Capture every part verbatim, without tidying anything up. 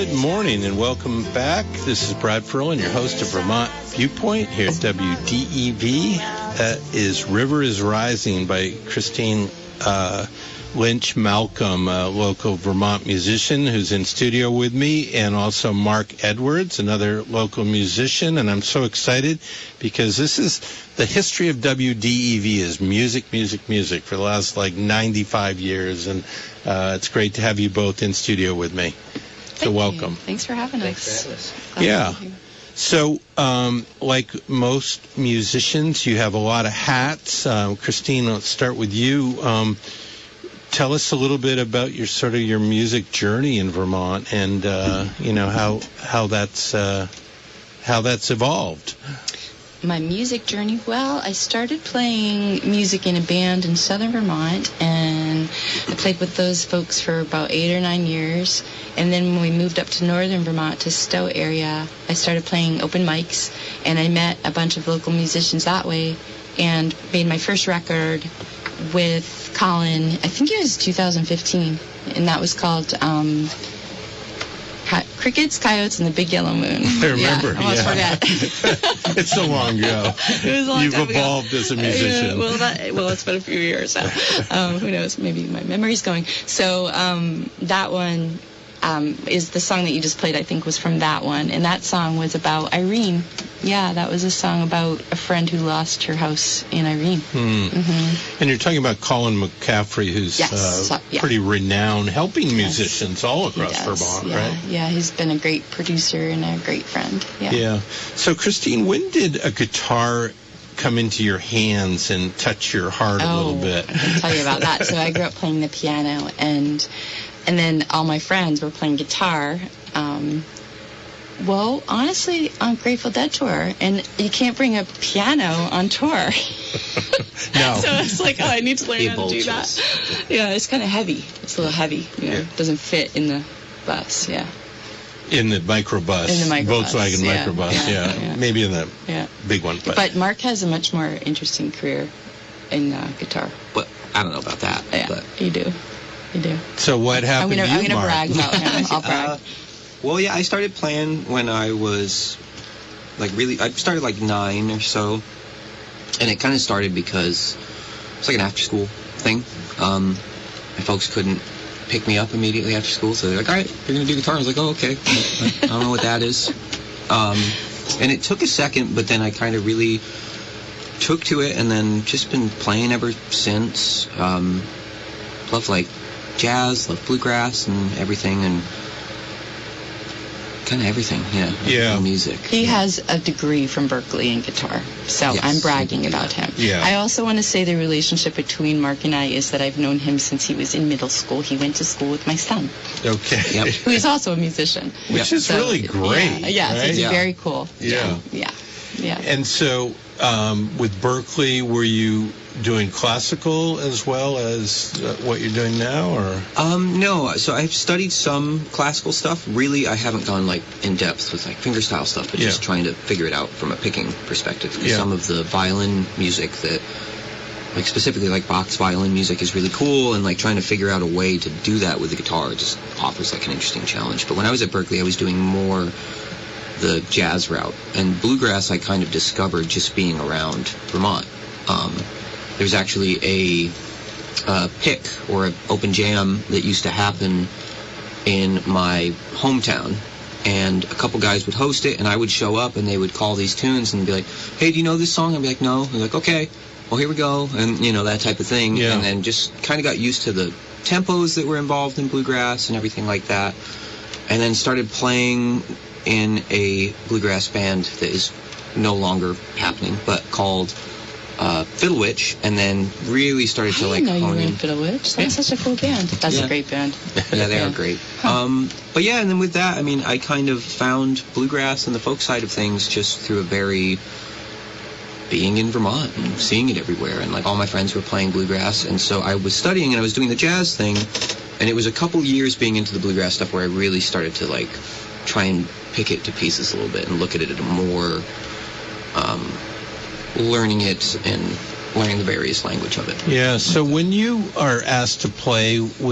Good morning and welcome back. This is Brad Furlan, your host of Vermont Viewpoint here at W D E V. That is River is Rising by Christine uh, Lynch Malcolm, a local Vermont musician who's in studio with me, and also Mark Edwards, another local musician. And I'm so excited because this is the history of W D E V is music, music, music for the last like ninety-five years. And uh, it's great to have you both in studio with me. So Thank welcome. You. Thanks for having Thanks us. for having us. Glad Yeah. to be here. So, um, like most musicians, you have a lot of hats. Um, Christine, let's start with you. Um, tell us a little bit about your sort of your music journey in Vermont, and uh, you know how how that's uh, how that's evolved. My music journey, well, I started playing music in a band in southern Vermont, and I played with those folks for about eight or nine years. And then when we moved up to northern Vermont, to Stowe area, I started playing open mics, and I met a bunch of local musicians that way, and made my first record with Colin, I think it was two thousand fifteen, and that was called um, Crickets, Coyotes, and the Big Yellow Moon. I remember. Yeah, I almost yeah. forgot. It's so long ago. It was a long You've time ago. evolved as a musician. Uh, well, that, well, it's been a few years now. Um, who knows? Maybe my memory's going. So um, that one um, is the song that you just played, I think, was from that one. And that song was about Irene. Yeah, that was a song about a friend who lost her house in Irene. Hmm. Mm-hmm. And you're talking about Colin McCaffrey, who's Yes, uh, so- yeah. pretty renowned, helping Yes. musicians all He across does, Vermont, yeah, right? Yeah, he's been a great producer and a great friend. Yeah. Yeah. So, Christine, when did a guitar come into your hands and touch your heart a Oh, little bit? I can tell you about that. So I grew up playing the piano, and and then all my friends were playing guitar. Um, well, honestly, on Grateful Dead tour, and you can't bring a piano on tour. No. So it's like, oh, I need to learn Be how to do that. Yeah, it's kind of heavy. It's a little heavy. You know, Yeah. it doesn't fit in the bus. Yeah. In the microbus. In the microbus, Volkswagen yeah, microbus, yeah, yeah. yeah. Maybe in the Yeah. big one. But, But Mark has a much more interesting career in uh, guitar. But I don't know about that. Yeah, But you do. You do. so what I'm happened gonna, to you, I'm gonna Mark? brag about him. I'll brag. Uh, well, yeah, I started playing when I was like really. I started like nine or so, and it kind of started because it's like an after-school thing. Um, my folks couldn't pick me up immediately after school, so they're like, "All right, you're gonna do guitar." I was like, "Oh, okay." I, I don't know what that is. Um, and it took a second, but then I kind of really took to it, and then just been playing ever since. Um, love like jazz, love bluegrass, and everything, and kind of everything. Yeah. Yeah. Music. He has a degree from Berkeley in guitar, so Yes. I'm bragging about him. Yeah. I also want to say the relationship between Mark and I is that I've known him since he was in middle school. He went to school with my son, Okay. Yep. who is also a musician. Which Yep. is So, really great. Yeah, yeah, so right? it's Yeah. very cool. Yeah. Yeah. Yeah. And so um, with Berkeley, were you doing classical as well as uh, what you're doing now, or? Um, no, so I've studied some classical stuff. Really, I haven't gone like in depth with like fingerstyle stuff, but Yeah. just trying to figure it out from a picking perspective. 'Cause Yeah. some of the violin music that, like specifically like Bach's violin music, is really cool, and like trying to figure out a way to do that with the guitar just offers like an interesting challenge. But when I was at Berkeley, I was doing more the jazz route, and bluegrass I kind of discovered just being around Vermont. Um, there's actually a uh, pick or an open jam that used to happen in my hometown, and a couple guys would host it, and I would show up, and they would call these tunes and be like, "Hey, do you know this song?" I'd be like, "No." And like, "Okay, well, here we go," and you know, that type of thing. Yeah. And then just kind of got used to the tempos that were involved in bluegrass and everything like that, and then started playing in a bluegrass band that is no longer happening, but called uh, Fiddle Witch, and then really started to I like didn't know you hone were in in. Fiddle Witch. That's such a cool band. That's Yeah. a great band. Yeah, they Yeah. are great. Um, but yeah, and then with that, I mean, I kind of found bluegrass and the folk side of things just through a very being in Vermont and seeing it everywhere, and like all my friends were playing bluegrass, and so I was studying and I was doing the jazz thing, and it was a couple years being into the bluegrass stuff where I really started to like try and pick it to pieces a little bit and look at it at a more um, learning it and learning the various language of it. Yeah, so when you are asked to play with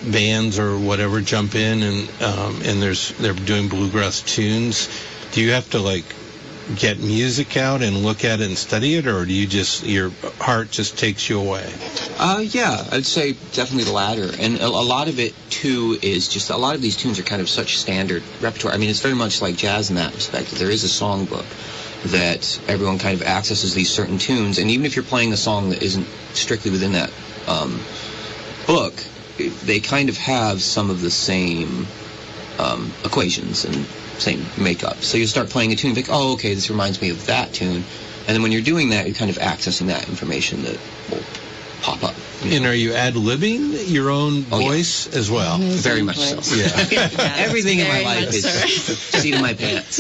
bands or whatever jump in and um, and there's they're doing bluegrass tunes, do you have to like get music out and look at it and study it, or do you just your heart just takes you away? Uh, yeah, I'd say definitely the latter. And a, a lot of it too is just a lot of these tunes are kind of such standard repertoire. I mean, it's very much like jazz in that respect. There is a songbook that everyone kind of accesses these certain tunes, and even if you're playing a song that isn't strictly within that um, book, they kind of have some of the same um, equations and same makeup. So you start playing a tune, like, oh, okay, this reminds me of that tune. And then when you're doing that, you're kind of accessing that information that will pop up. You know? And are you ad-libbing your own oh, voice yeah. as well? Mm-hmm. Very much so. Yeah. yeah Everything in my very life is so. seat of my pants.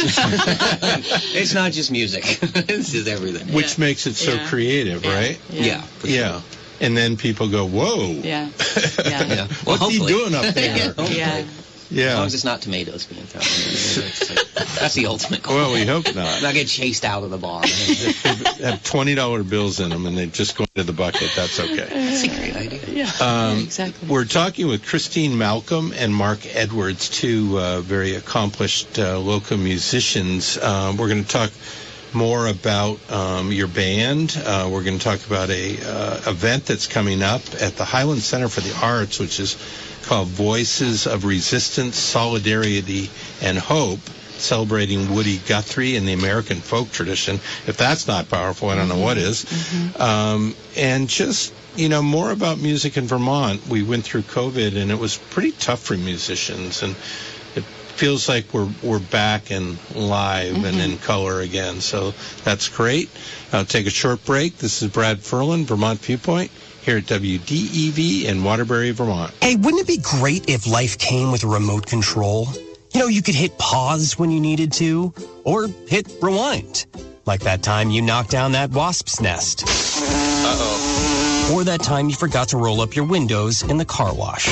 It's not just music. This is everything. Which yeah. makes it so yeah. creative, yeah. right? Yeah. Yeah. For Yeah. sure. And then people go, whoa. Yeah. Yeah. yeah. Well, What's he hopefully. doing up there? yeah. Yeah. As long as it's not tomatoes being thrown in. Like, that's the ultimate goal. Well, we hope not. Not get chased out of the bar. They have twenty dollar bills in them and they just go into the bucket. That's okay. That's a great idea. Yeah. Um, yeah, exactly. We're talking with Christine Malcolm and Mark Edwards, two uh, very accomplished uh, local musicians. Um, we're going to talk more about um, your band. Uh, we're going to talk about a uh, event that's coming up at the Highland Center for the Arts, which is called Voices of Resistance, Solidarity, and Hope, celebrating Woody Guthrie and the American folk tradition. If that's not powerful, I don't know what is. Mm-hmm. Um, and just, you know, more about music in Vermont. We went through COVID, and it was pretty tough for musicians, and it feels like we're we're back and live mm-hmm. and in color again. So that's great. I'll take a short break. This is Brad Ferlin, Vermont Viewpoint, here at W D E V in Waterbury, Vermont. Hey, wouldn't it be great if life came with a remote control? You know, you could hit pause when you needed to, or hit rewind. Like that time you knocked down that wasp's nest. Uh-oh. Or that time you forgot to roll up your windows in the car wash.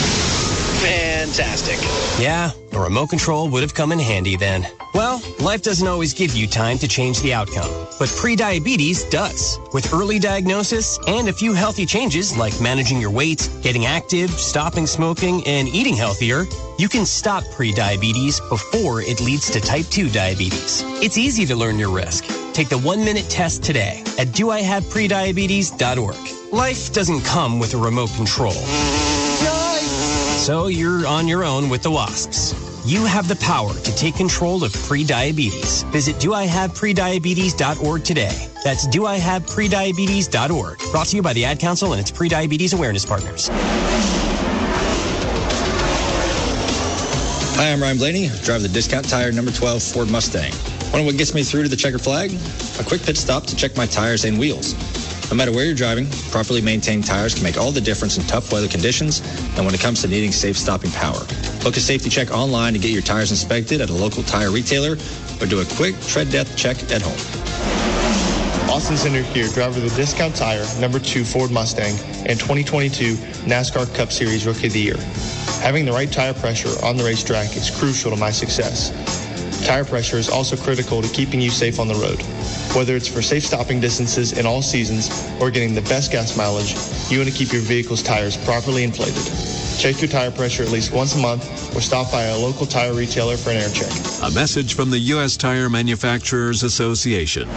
Fantastic. Yeah, a remote control would have come in handy then. Well, life doesn't always give you time to change the outcome, but prediabetes does. With early diagnosis and a few healthy changes like managing your weight, getting active, stopping smoking, and eating healthier, you can stop prediabetes before it leads to type two diabetes. It's easy to learn your risk. Take the one-minute test today at do I have prediabetes dot org. Life doesn't come with a remote control. So you're on your own with the wasps. You have the power to take control of prediabetes. Visit do I have prediabetes dot org today. That's do I have prediabetes dot org. Brought to you by the Ad Council and its prediabetes awareness partners. Hi, I'm Ryan Blaney, driver the Discount Tire number twelve Ford Mustang. Want to know what gets me through to the checker flag? A quick pit stop to check my tires and wheels. No matter where you're driving, properly maintained tires can make all the difference in tough weather conditions and when it comes to needing safe stopping power. Book a safety check online to get your tires inspected at a local tire retailer or do a quick tread depth check at home. Austin Center here, driver of the Discount Tire number two Ford Mustang and twenty twenty-two NASCAR Cup Series Rookie of the Year. Having the right tire pressure on the racetrack is crucial to my success. Tire pressure is also critical to keeping you safe on the road. Whether it's for safe stopping distances in all seasons or getting the best gas mileage, you want to keep your vehicle's tires properly inflated. Check your tire pressure at least once a month or stop by a local tire retailer for an air check. A message from the U S Tire Manufacturers Association.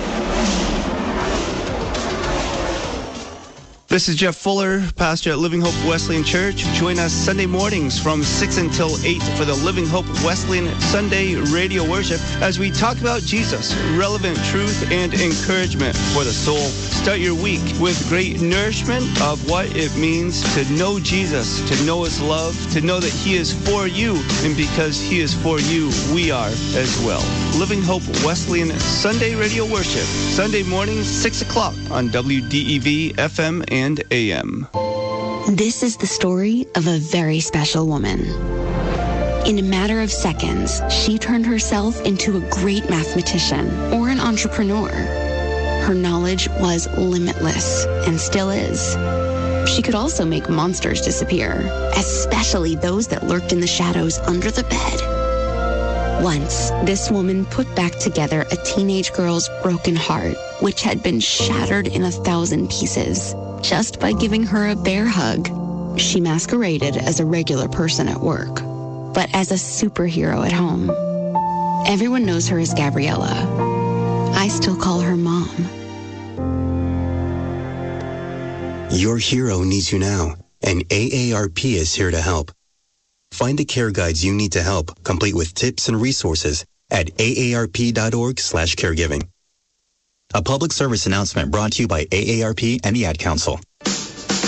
This is Jeff Fuller, pastor at Living Hope Wesleyan Church. Join us Sunday mornings from six until eight for the Living Hope Wesleyan Sunday radio worship as we talk about Jesus, relevant truth and encouragement for the soul. Start your week with great nourishment of what it means to know Jesus, to know his love, to know that he is for you, and because he is for you, we are as well. Living Hope Wesleyan Sunday radio worship, Sunday mornings, six o'clock on W D E V F M and and A M. This is the story of a very special woman. In a matter of seconds, she turned herself into a great mathematician or an entrepreneur. Her knowledge was limitless and still is. She could also make monsters disappear, especially those that lurked in the shadows under the bed. Once, this woman put back together a teenage girl's broken heart, which had been shattered in a thousand pieces, just by giving her a bear hug. She masqueraded as a regular person at work, but as a superhero at home. Everyone knows her as Gabriella. I still call her Mom. Your hero needs you now, and A A R P is here to help. Find the care guides you need to help, complete with tips and resources at A A R P dot org slash caregiving. A public service announcement brought to you by A A R P and the Ad Council.